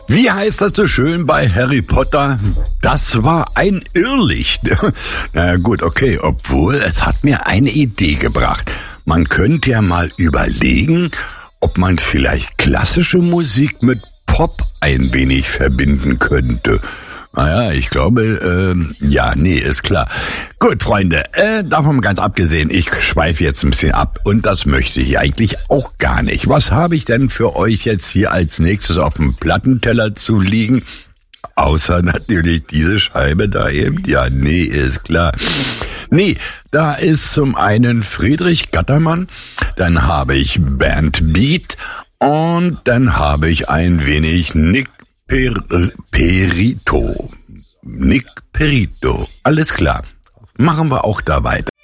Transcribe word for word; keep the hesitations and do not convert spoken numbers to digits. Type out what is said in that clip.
Wie heißt das so schön bei Harry Potter? Das war ein Irrlicht. Na gut, okay, obwohl es hat mir eine Idee gebracht. Man könnte ja mal überlegen, ob man vielleicht klassische Musik mit Pop ein wenig verbinden könnte. Naja, ich glaube, ähm, ja, nee, ist klar. Gut, Freunde, äh, davon ganz abgesehen, ich schweife jetzt ein bisschen ab und das möchte ich eigentlich auch gar nicht. Was habe ich denn für euch jetzt hier als nächstes auf dem Plattenteller zu liegen? Außer natürlich diese Scheibe da eben. Ja, nee, ist klar. Nee, da ist zum einen Friedrich Gattermann, dann habe ich Band Beat und dann habe ich ein wenig Nick Per, Perito. Nick Perito. Alles klar. Machen wir auch da weiter.